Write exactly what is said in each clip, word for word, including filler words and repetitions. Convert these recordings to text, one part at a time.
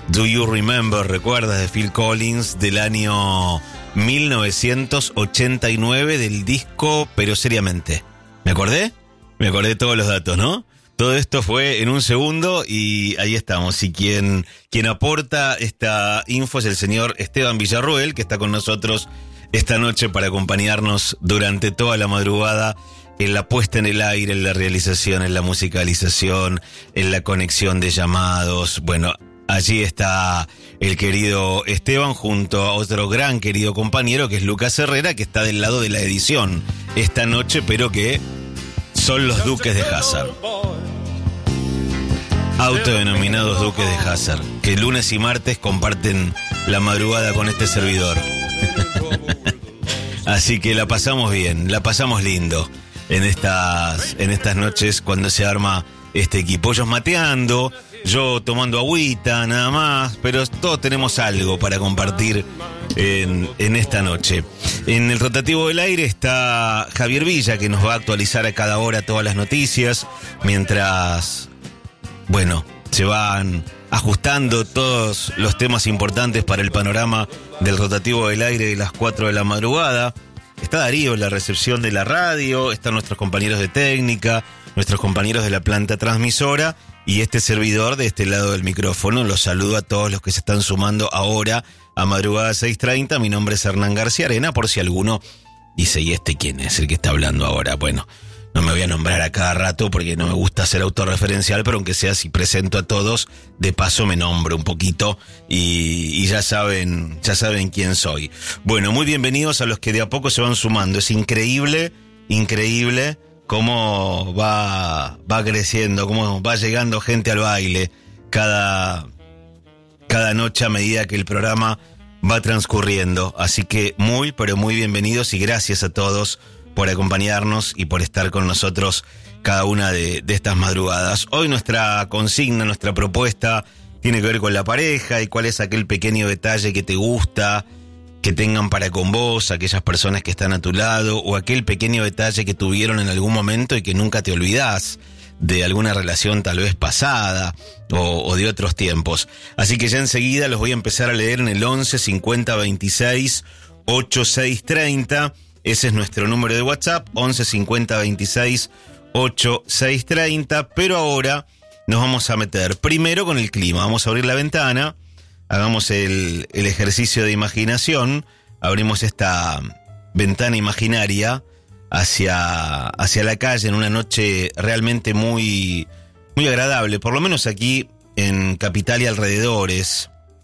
Do You Remember, ¿recuerdas? De Phil Collins, del año mil novecientos ochenta y nueve, del disco Pero Seriamente. ¿Me acordé? Me acordé de todos los datos, ¿no? Todo esto fue en un segundo y ahí estamos. Y quien, quien aporta esta info es el señor Esteban Villarruel, que está con nosotros esta noche para acompañarnos durante toda la madrugada en la puesta en el aire, en la realización, en la musicalización, en la conexión de llamados. Bueno, allí está el querido Esteban junto a otro gran querido compañero que es Lucas Herrera, que está del lado de la edición esta noche, pero que son los Duques de Hazzard. Autodenominados Duques de Hazzard, que lunes y martes comparten la madrugada con este servidor. Así que la pasamos bien, la pasamos lindo en estas, en estas noches cuando se arma este equipo. Ellos mateando, yo tomando agüita, nada más, pero todos tenemos algo para compartir en, en esta noche. En el rotativo del aire está Javier Villa, que nos va a actualizar a cada hora todas las noticias, mientras, bueno, se van ajustando todos los temas importantes para el panorama del rotativo del aire de las cuatro de la madrugada. Está Darío en la recepción de la radio, están nuestros compañeros de técnica, nuestros compañeros de la planta transmisora y este servidor de este lado del micrófono. Los saludo a todos los que se están sumando ahora a madrugada seis treinta. Mi nombre es Hernán García Arena, por si alguno dice, ¿y este quién es el que está hablando ahora? Bueno, no me voy a nombrar a cada rato porque no me gusta ser autorreferencial, pero aunque sea, si presento a todos, de paso me nombro un poquito y, y ya saben, ya saben quién soy. Bueno, muy bienvenidos a los que de a poco se van sumando. Es increíble, increíble cómo va, va creciendo, cómo va llegando gente al baile cada, cada noche a medida que el programa va transcurriendo. Así que muy, pero muy bienvenidos y gracias a todos por acompañarnos y por estar con nosotros cada una de, de estas madrugadas. Hoy nuestra consigna, nuestra propuesta tiene que ver con la pareja y cuál es aquel pequeño detalle que te gusta que tengan para con vos, aquellas personas que están a tu lado, o aquel pequeño detalle que tuvieron en algún momento y que nunca te olvidás de alguna relación tal vez pasada o, o de otros tiempos. Así que ya enseguida los voy a empezar a leer en el once cincuenta veintiséis ochenta y seis treinta. Ese es nuestro número de WhatsApp, once cincuenta veintiséis ochenta y seis treinta. Pero ahora nos vamos a meter primero con el clima. Vamos a abrir la ventana, hagamos el, el ejercicio de imaginación. Abrimos esta ventana imaginaria hacia, hacia la calle en una noche realmente muy, muy agradable, por lo menos aquí en Capital y alrededores.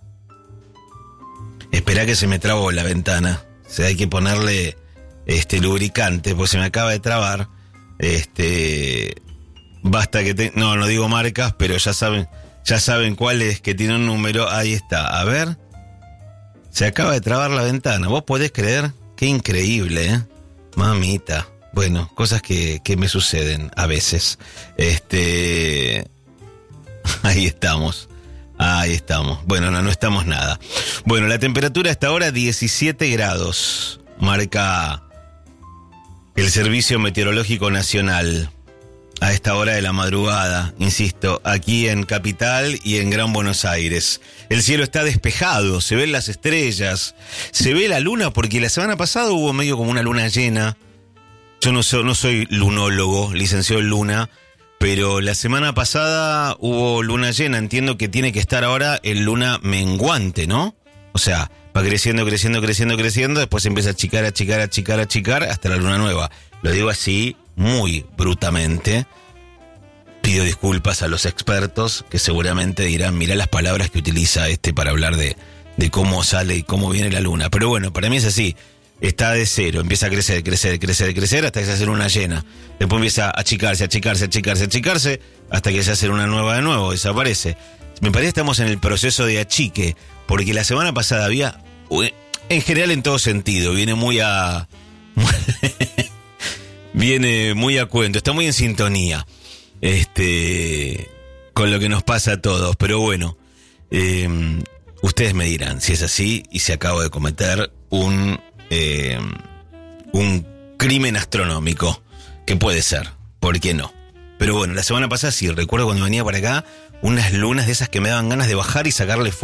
Esperá que se me trabó la ventana. O sea, hay que ponerle este lubricante, porque se me acaba de trabar. Este, basta que te, no, no digo marcas, pero ya saben, ya saben cuál es, que tiene un número. Ahí está, a ver. Se acaba de trabar la ventana. ¿Vos podés creer? Qué increíble, ¿eh? Mamita. Bueno, cosas que, que me suceden a veces. Este, ahí estamos. Ahí estamos. Bueno, no, no estamos nada. Bueno, la temperatura hasta ahora diecisiete grados. Marca el Servicio Meteorológico Nacional a esta hora de la madrugada, insisto, aquí en Capital y en Gran Buenos Aires. El cielo está despejado, se ven las estrellas, se ve la luna, porque la semana pasada hubo medio como una luna llena. Yo no soy, no soy lunólogo, licenciado en luna, pero la semana pasada hubo luna llena. Entiendo que tiene que estar ahora en luna menguante, ¿no? O sea, va creciendo, creciendo, creciendo, creciendo, después empieza a achicar, achicar, achicar, achicar hasta la luna nueva. Lo digo así, muy brutamente. Pido disculpas a los expertos que seguramente dirán, mirá las palabras que utiliza este para hablar de, de cómo sale y cómo viene la luna. Pero bueno, para mí es así. Está de cero, empieza a crecer, crecer, crecer, crecer hasta que se hace una llena. Después empieza a achicarse, achicarse, achicarse, achicarse hasta que se hace una nueva de nuevo, desaparece. Me parece que estamos en el proceso de achique, porque la semana pasada había, en general en todo sentido, viene muy a... viene muy a cuento, está muy en sintonía este con lo que nos pasa a todos, pero bueno, eh, ustedes me dirán si es así y si acabo de cometer un eh, un crimen astronómico, que puede ser, ¿por qué no? Pero bueno, la semana pasada sí, recuerdo cuando venía para acá, unas lunas de esas que me daban ganas de bajar y sacarle fotos